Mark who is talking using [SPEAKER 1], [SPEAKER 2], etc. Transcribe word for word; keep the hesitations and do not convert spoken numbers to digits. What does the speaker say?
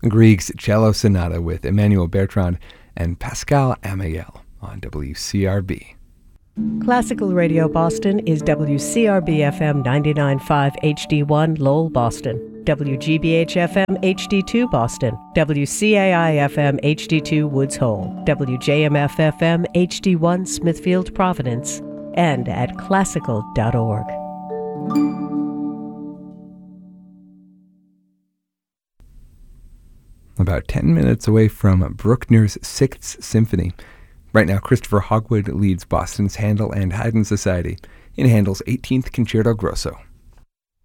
[SPEAKER 1] Grieg's Cello Sonata with Emmanuel Bertrand and Pascal Amiel on W C R B.
[SPEAKER 2] Classical Radio Boston is W C R B F M ninety-nine point five H D one Lowell, Boston, W G B H F M H D two Boston, W C A I F M H D two Woods Hole, W J M F F M H D one Smithfield, Providence, and at classical dot org.
[SPEAKER 1] About ten minutes away from Bruckner's Sixth Symphony. Right now, Christopher Hogwood leads Boston's Handel and Haydn Society in Handel's eighteenth Concerto Grosso.